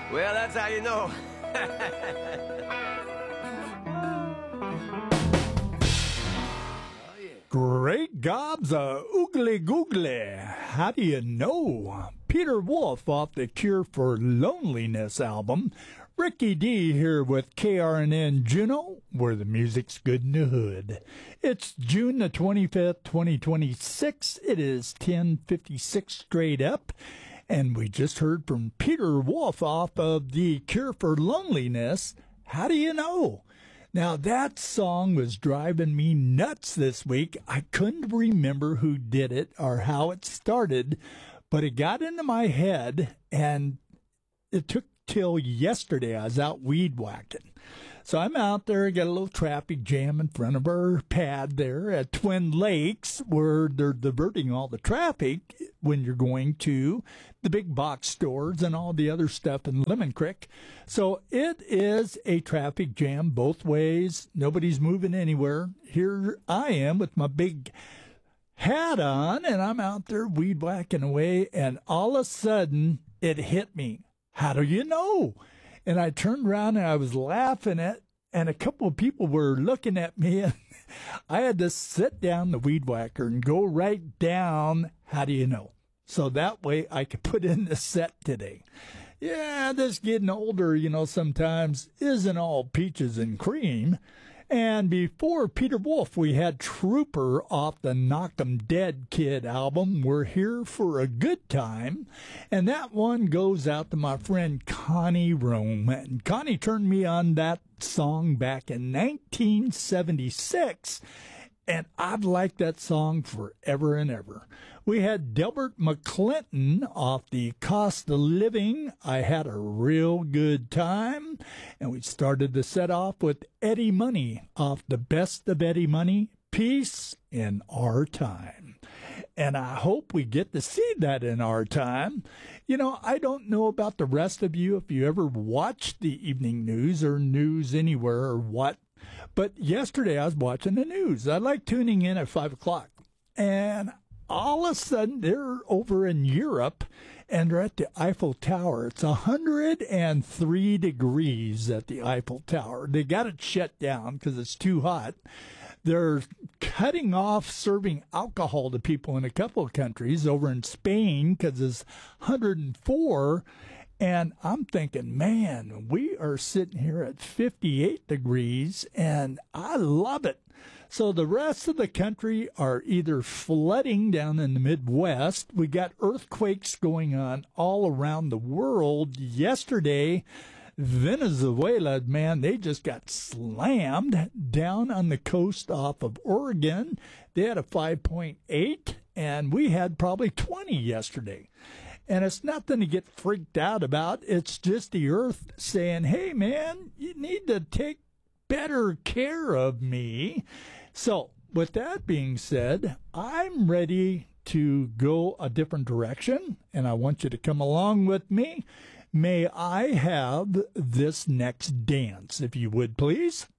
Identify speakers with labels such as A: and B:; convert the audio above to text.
A: Well, that's how you know.
B: Great gobs of oogly googly. How do you know? Peter Wolf off the Cure for Loneliness album. Ricky D here with KRNN Juneau, where the music's good in the hood. It's June the 25th, 2026. It is 10:56 straight up. And we just heard from Peter Wolf off of the Cure for Loneliness. How do you know? Now, that song was driving me nuts this week. I couldn't remember who did it or how it started, but it got into my head, and it took till yesterday. I was out weed whacking. So I'm out there, got a little traffic jam in front of our pad there at Twin Lakes, where they're diverting all the traffic when you're going to the big box stores and all the other stuff in Lemon Creek. So it is a traffic jam both ways. Nobody's moving anywhere. Here I am with my big hat on, and I'm out there weed whacking away, and all of a sudden it hit me. How do you know? And I turned around and I was laughing and a couple of people were looking at me, and I had to sit down the weed whacker and go right down. How do you know? So that way I could put in the set today. Yeah, this getting older, sometimes isn't all peaches and cream. And before Peter Wolf, we had Trooper off the Knock 'em Dead Kid album. We're here for a good time. And that one goes out to my friend Connie Rome. And Connie turned me on that song back in 1976. And I've liked that song forever and ever. We had Delbert McClinton off the Cost of Living. I had a real good time. And we started the set off with Eddie Money off the Best of Eddie Money, Peace in Our Time. And I hope we get to see that in our time. I don't know about the rest of you, if you ever watch the evening news or news anywhere or what. But yesterday I was watching the news. I like tuning in at 5 o'clock. And all of a sudden they're over in Europe and they're at the Eiffel Tower. It's 103 degrees at the Eiffel Tower. They got it shut down because it's too hot. They're cutting off serving alcohol to people in a couple of countries, over in Spain because it's 104. And I'm thinking, man, we are sitting here at 58 degrees, and I love it. So the rest of the country are either flooding down in the Midwest. We got earthquakes going on all around the world. Yesterday, Venezuela, man, they just got slammed down on the coast off of Oregon. They had a 5.8, and we had probably 20 yesterday. And it's nothing to get freaked out about. It's just the earth saying, hey, man, you need to take better care of me. So with that being said, I'm ready to go a different direction, and I want you to come along with me. May I have this next dance, if you would, please?